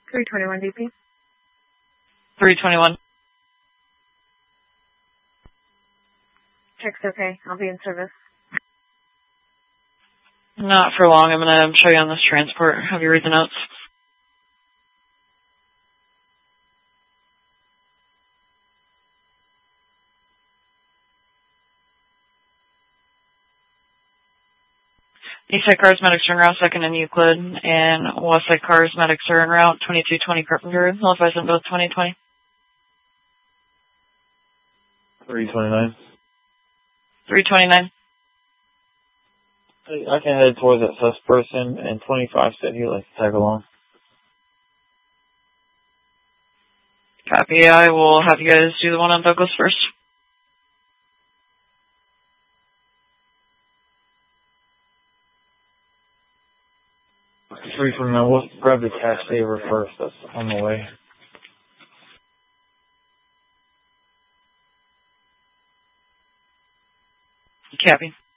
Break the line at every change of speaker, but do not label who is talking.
321 DP.
321.
Check's okay. I'll be in service.
Not for long. I'm going to show you on this transport. Have you read the notes? Eastside Cars Medics are en route, 2nd and Euclid, and Westside Cars Medics are en route, 2220 Carpenter. I'll advise on both 2020.
329.
329.
I can head towards that sus person, and 25 said he'd like to tag along.
Copy. I will have you guys do the one on Douglas first.
Now we'll grab the cash saver first. That's on the way.
Copy.